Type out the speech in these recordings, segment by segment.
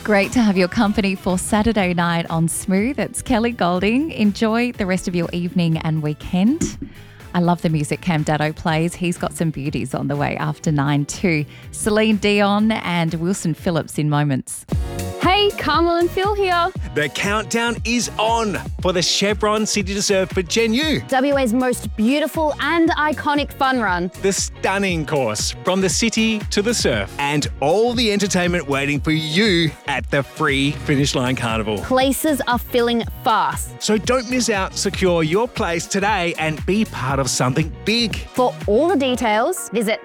Great to have your company for Saturday night on Smooth. It's Kelly Golding. Enjoy the rest of your evening and weekend. I love the music Cam Daddo plays. He's got some beauties on the way after 9 too. Celine Dion and Wilson Phillips in moments. Hey, Carmel and Phil here. The countdown is on for the Chevron City to Surf for Gen U. WA's most beautiful and iconic fun run. The stunning course from the city to the surf and all the entertainment waiting for you at the free Finish Line Carnival. Places are filling fast. So don't miss out. Secure your place today and be part of something big. For all the details, visit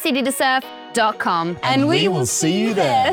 perthcitytosurf.com and we will see you there.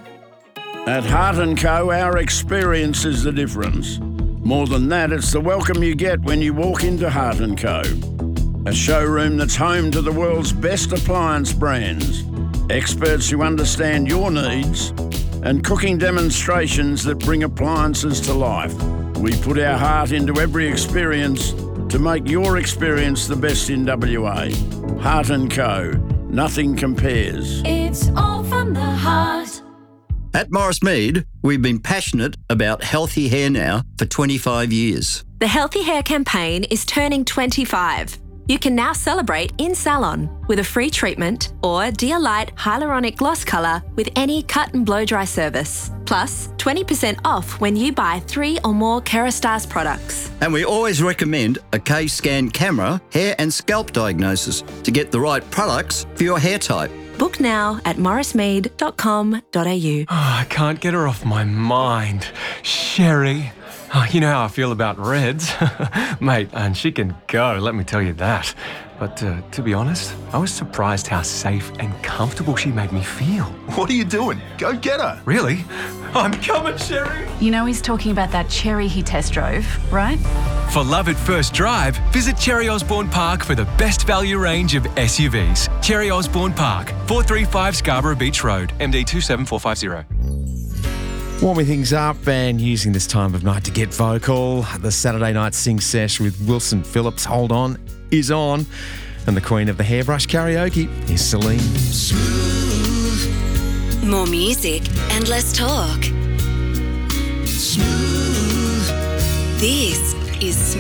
At Heart & Co, our experience is the difference. More than that, it's the welcome you get when you walk into Heart & Co. A showroom that's home to the world's best appliance brands, experts who understand your needs, and cooking demonstrations that bring appliances to life. We put our heart into every experience to make your experience the best in WA. Heart & Co. Nothing compares. It's all from the heart. At Morris Mead, we've been passionate about healthy hair now for 25 years. The Healthy Hair campaign is turning 25. You can now celebrate in salon with a free treatment or Dialight Hyaluronic Gloss Colour with any cut and blow dry service. Plus, 20% off when you buy 3 or more Kerastase products. And we always recommend a K-Scan camera, hair and scalp diagnosis to get the right products for your hair type. Book now at morrismead.com.au. Oh, I can't get her off my mind. Sherry. Oh, you know how I feel about reds. Mate, and she can go, let me tell you that. But to be honest, I was surprised how safe and comfortable she made me feel. What are you doing? Go get her. Really? I'm coming, Sherry. You know he's talking about that Cherry he test drove, right? For love at first drive, visit Cherry Osborne Park for the best value range of SUVs. Cherry Osborne Park, 435 Scarborough Beach Road, MD 27450. Warming things up and using this time of night to get vocal. The Saturday night sing sesh with Wilson Phillips, Hold On, is on. And the queen of the hairbrush karaoke is Celine. Smooth. More music and less talk. Smooth. This is